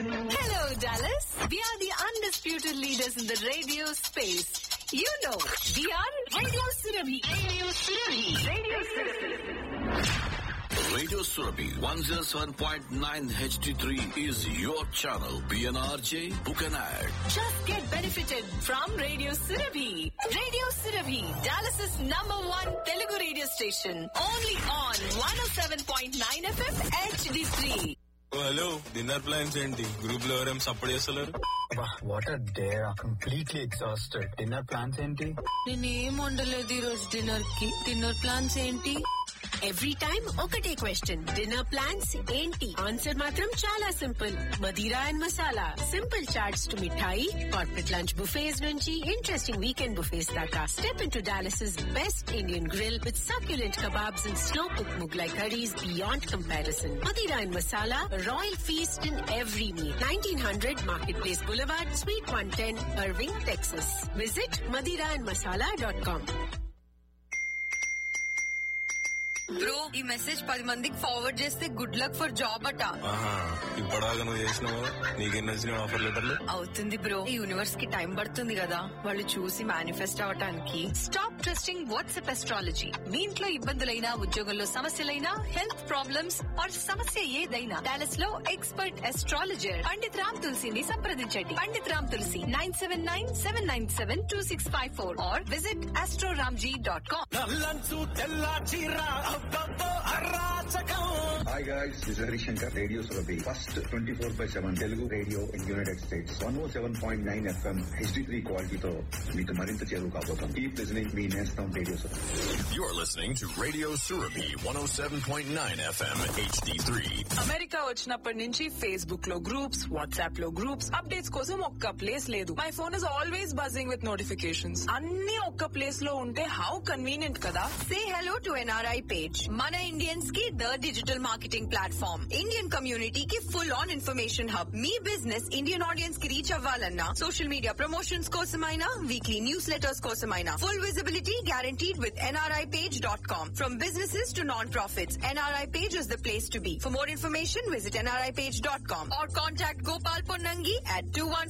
Hello, Dallas. We are the undisputed leaders in the radio space. You know, we are Radio Surabhi. Radio Surabhi. Radio Surabhi. Radio Surabhi 107.9 HD3 is your channel. PNRJ, book an ad. Just get benefited from Radio Surabhi. Radio Surabhi, Dallas's #1 Telugu radio station. Only on 107.9 FM HD3. Hello, dinner plans ఏంటి? Group లో ఎవరేం support చేస్తలేరు? What are there completely exhausted. Dinner plans ఏంటి? నేనేం వండలేదు ఈ రోజు dinner కి. Dinner plans ఏంటి? ఎవ్రీ టైమ్ ఒకటే క్వశ్చన్, డిన్నర్ ప్లాన్స్ ఏంటి? ఆన్సర్ మాత్రం చాలా simple. Madira and masala. Simple charts to mithai, corporate lunch buffets నుంచి ఇంట్రెస్టింగ్ వీకెండ్ బుఫేస్ దాకా. Step into Dallas' best Indian grill with succulent kebabs and slow cooked Mughlai curries beyond comparison. Madira and Masala, a royal feast in every meal. 1900 Marketplace Boulevard, Suite 110, Irving, Texas. Visit madiraandmasala.com. Bro, ఈ message 10 మందికి forward చేస్తే good luck for job అట. ఇప్పటిదాకా నువ్వు చేసినావు, నీకెన్ని వచ్చినాయి offer లెటర్లు? అవుతుంది బ్రో, ఈ యూనివర్స్ కి టైం పడుతుంది కదా వాళ్ళు చూసి మేనిఫెస్ట్ అవటానికి. Stop trusting WhatsApp astrology. మీ ఇంట్లో ఇబ్బందులైనా, ఉద్యోగంలో సమస్యలైనా, హెల్త్ ప్రాబ్లమ్స్ ఆర్ సమస్య ఏదైనా, డాలస్ లో ఎక్స్పర్ట్ అస్ట్రాలజర్ పండిత్ రామ్ తులసిని సంప్రదించండి. పండిత్ రామ్ తులసి 979-797-2654 or visit astroramji.com. Hi guys, this is Hari Shankar, Radio Surabhi. First 24/7 Telugu radio in United States. 107.9 FM HD3 quality తో మీకు మరింత చేరువ కాబోతాం. Keep listening, మీ నేస్తం Radio Surabhi. You're listening to Radio Surabhi 107.9 FM HD3. America వచ్చినప్పటి నుంచి Facebook లో groups, WhatsApp లో groups, updates కోసం ఒక్క ప్లేస్ లేదు. My phone is always buzzing with notifications. అన్ని ఒక్క ప్లేస్ లో ఉంటే హౌ కన్వీనియంట్ కదా. Say hello to NRI page. Mana Indians की the digital marketing platform. Indian community की full on information hub. Me business Indian audience की reach అవ్వాలన్నా, social media promotions కోసమైనా, weekly newsletters కోసమైనా, full visibility guaranteed with nripage.com. From businesses to non-profits, NRI page is the place to be. For more information, visit nripage.com or contact Gopal Ponnangi at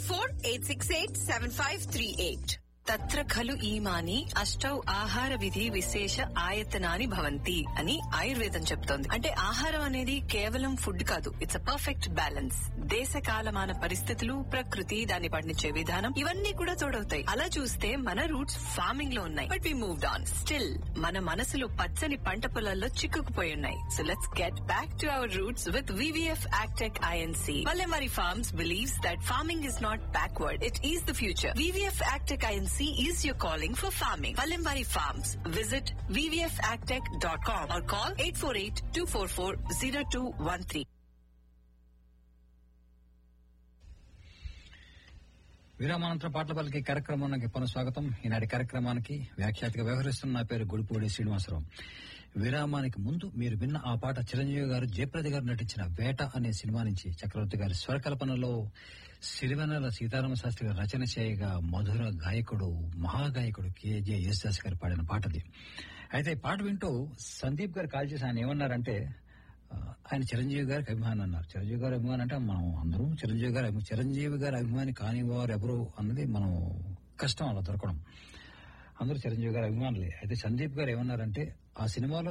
214-868-7538. తత్ర ఖలు ఈమాని అష్టౌ ఆహార విధి విశేష ఆయతనాని భవంతి అని ఆయుర్వేదం చెప్తోంది. అంటే ఆహారం అనేది కేవలం ఫుడ్ కాదు, ఇట్స్ అ పర్ఫెక్ట్ బ్యాలెన్స్. దేశ కాలమాన పరిస్థితులు, ప్రకృతి, దాన్ని పండించే విధానం, ఇవన్నీ కూడా తోడవుతాయి. అలా చూస్తే మన రూట్స్ ఫార్మింగ్ లో ఉన్నాయి, but we moved on. Still మన మనసులు పచ్చని పంట పొలాల్లో చిక్కుకుపోయి ఉన్నాయి. So let's get back to our roots with VVF Agtech Inc. Pallemari Farms believes that farming is not backward, it is the future. VVF Agtech Inc. is your calling for farming. Pallemari Farms. Visit vvfagtech.com or call 848-244-0213. విరామానంతరం పాటల పలికే కార్యక్రమానికి పునఃస్వాగతం. ఈనాటి కార్యక్రమానికి వ్యాఖ్యాతగా వ్యవహరిస్తున్న నా పేరు గుడిపూడి శ్రీనివాసరావు. విరామానికి ముందు మీరు విన్న ఆ పాట చిరంజీవి గారు, జయప్రద గారు నటించిన వేట అనే సినిమా నుంచి చక్రవర్తి గారి స్వరకల్పనలో సిరివెన్నెల సీతారామ శాస్త్రి గారు రచన చేయగా మధుర గాయకుడు, మహాగాయకుడు KJ యేసుదాస్ గారు పాడిన పాటది. అయితే ఈ పాట వింటూ సందీప్ గారు కాల్ చేసి ఆయన ఏమన్నారంటే, ఆయన చిరంజీవి గారికి అభిమాని అన్నారు. చిరంజీవి గారి అభిమాని అంటే మనం అందరం చిరంజీవి గారి అభిమాని కాని వారు ఎవరు అన్నది మనం కష్టం అలా దొరకడం. అందరూ చిరంజీవి గారి అభిమానులే. అయితే సందీప్ గారు ఏమన్నారంటే, ఆ సినిమాలో